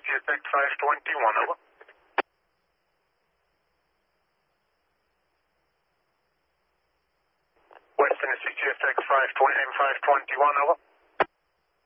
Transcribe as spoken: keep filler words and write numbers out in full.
T F X five twenty-one, over. West Tennessee T F X five twenty, five twenty-one, over.